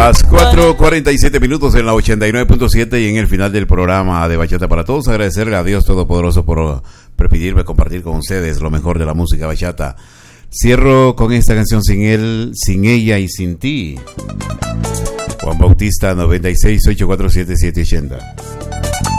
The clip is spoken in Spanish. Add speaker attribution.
Speaker 1: Las 4:47 minutos en la 89.7 y en el final del programa de Bachata para Todos. Agradecerle a Dios Todopoderoso por permitirme compartir con ustedes lo mejor de la música bachata. Cierro con esta canción, Sin él, sin ella y sin ti. Juan Bautista, 96-847-780.